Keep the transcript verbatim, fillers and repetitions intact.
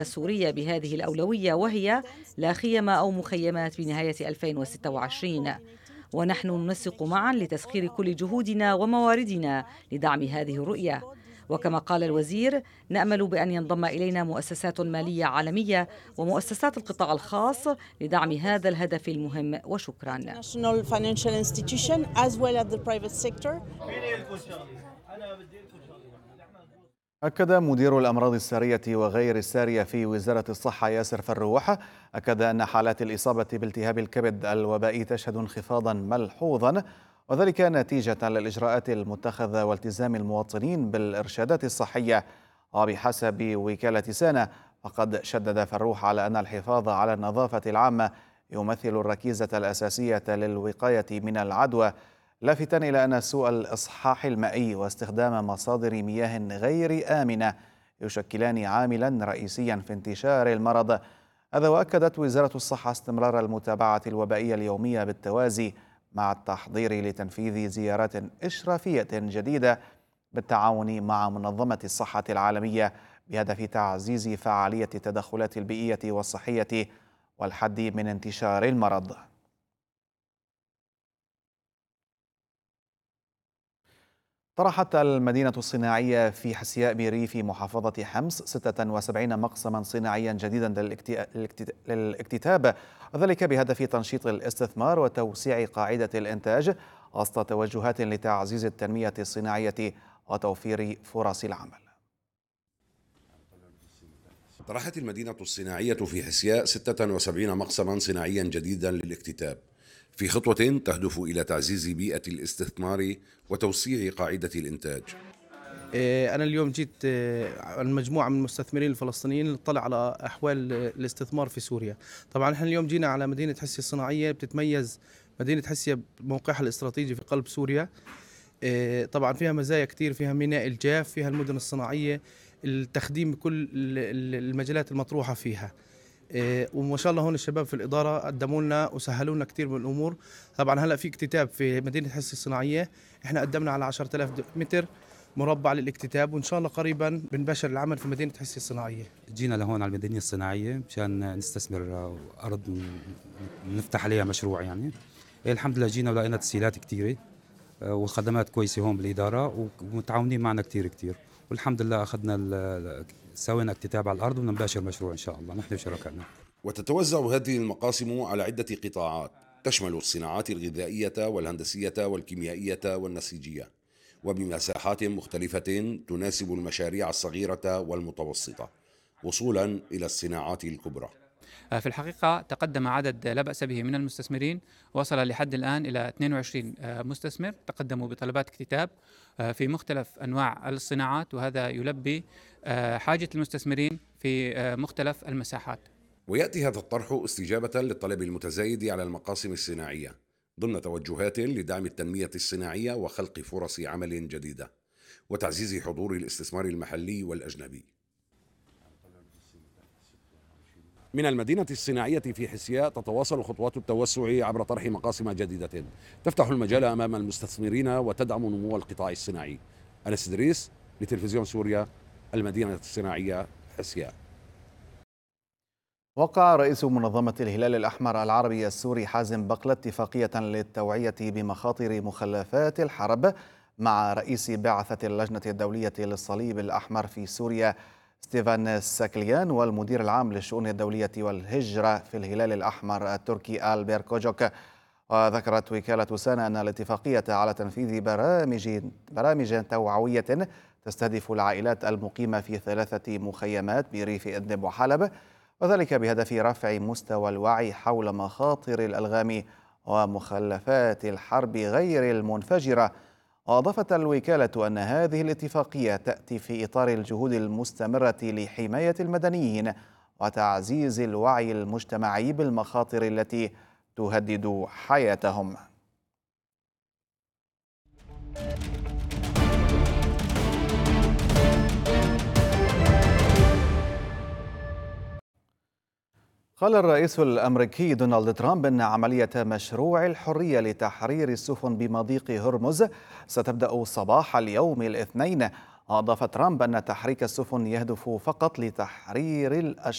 السورية بهذه الأولوية، وهي لا خيم أو مخيمات بنهاية ألفين وستة وعشرين. ونحن ننسق معا لتسخير كل جهودنا ومواردنا لدعم هذه الرؤية. وكما قال الوزير، نأمل بأن ينضم إلينا مؤسسات مالية عالمية ومؤسسات القطاع الخاص لدعم هذا الهدف المهم. وشكرا. أكد مدير الأمراض السارية وغير السارية في وزارة الصحة ياسر فروح أكد أن حالات الإصابة بالتهاب الكبد الوبائي تشهد انخفاضا ملحوظا، وذلك نتيجة للإجراءات المتخذة والتزام المواطنين بالإرشادات الصحية. وبحسب وكالة سانا، فقد شدد فروح على أن الحفاظ على النظافة العامة يمثل الركيزة الأساسية للوقاية من العدوى، لافتا إلى أن سوء الإصحاح المائي واستخدام مصادر مياه غير آمنة يشكلان عاملا رئيسيا في انتشار المرض. هذا وأكدت وزارة الصحة استمرار المتابعة الوبائية اليومية بالتوازي مع التحضير لتنفيذ زيارات إشرافية جديدة بالتعاون مع منظمة الصحة العالمية بهدف تعزيز فعالية التدخلات البيئية والصحية والحد من انتشار المرض. طرحت المدينة الصناعية في حسياء بريف محافظة حمص ستة وسبعين مقسما صناعيا جديدا للاكتتاب، وذلك بهدف تنشيط الاستثمار وتوسيع قاعدة الإنتاج وسط توجهات لتعزيز التنمية الصناعية وتوفير فرص العمل. طرحت المدينة الصناعية في حسياء ستة وسبعين مقسما صناعيا جديدا للاكتتاب في خطوة تهدف إلى تعزيز بيئة الاستثمار وتوسيع قاعدة الإنتاج. أنا اليوم جيت المجموعة من المستثمرين الفلسطينيين لنطلع على أحوال الاستثمار في سوريا. طبعا احنا اليوم جينا على مدينة حسيا الصناعية، بتتميز مدينة حسيا بموقعها الاستراتيجي في قلب سوريا. طبعا فيها مزايا كتير، فيها ميناء الجاف، فيها المدن الصناعية، التخديم بكل المجالات المطروحة فيها. وما شاء الله هون الشباب في الإدارة قدموا لنا وسهلوا لنا كثير من الأمور. طبعا هلا في اكتتاب في مدينة حسيا الصناعية، احنا قدمنا على عشرة آلاف متر مربع للاكتتاب، وإن شاء الله قريبا بنبشر العمل في مدينة حسيا الصناعية. جينا لهون على المدينة الصناعية مشان نستثمر أرض نفتح عليها مشروع. يعني الحمد لله جينا ولقينا تسهيلات كثيرة وخدمات كويسة هون بالإدارة ومتعاونين معنا كثير كثير، والحمد لله أخذنا سوينا اكتتاب على الأرض ونباشر مشروع إن شاء الله نحن وشركائنا. وتتوزع هذه المقاسم على عدة قطاعات تشمل الصناعات الغذائية والهندسية والكيميائية والنسيجية، وبمساحات مختلفة تناسب المشاريع الصغيرة والمتوسطة وصولا إلى الصناعات الكبرى. في الحقيقة تقدم عدد لا بأس به من المستثمرين، وصل لحد الآن إلى اثنين وعشرين مستثمر تقدموا بطلبات اكتتاب في مختلف أنواع الصناعات، وهذا يلبي حاجة المستثمرين في مختلف المساحات. ويأتي هذا الطرح استجابة للطلب المتزايد على المقاسم الصناعية ضمن توجهات لدعم التنمية الصناعية وخلق فرص عمل جديدة وتعزيز حضور الاستثمار المحلي والأجنبي. من المدينة الصناعية في حسياء تتواصل خطوات التوسع عبر طرح مقاسم جديدة تفتح المجال أمام المستثمرين وتدعم نمو القطاع الصناعي. أنس إدريس لتلفزيون سوريا، المدينة الصناعية حسياء. وقع رئيس منظمة الهلال الأحمر العربي السوري حازم بقلة اتفاقية للتوعية بمخاطر مخلفات الحرب مع رئيس بعثة اللجنة الدولية للصليب الأحمر في سوريا ستيفان ساكليان والمدير العام للشؤون الدولية والهجرة في الهلال الأحمر التركي ألبير كوجوك. وذكرت وكالة سانا أن الاتفاقية على تنفيذ برامج برامج توعوية تستهدف العائلات المقيمة في ثلاثة مخيمات بريف إدلب وحلب، وذلك بهدف رفع مستوى الوعي حول مخاطر الألغام ومخلفات الحرب غير المنفجرة. وأضافت الوكالة أن هذه الاتفاقية تأتي في إطار الجهود المستمرة لحماية المدنيين وتعزيز الوعي المجتمعي بالمخاطر التي تهدد حياتهم. قال الرئيس الأمريكي دونالد ترامب أن عملية مشروع الحرية لتحرير السفن بمضيق هرمز ستبدأ صباح اليوم الاثنين. أضاف ترامب أن تحريك السفن يهدف فقط لتحرير الأشخاص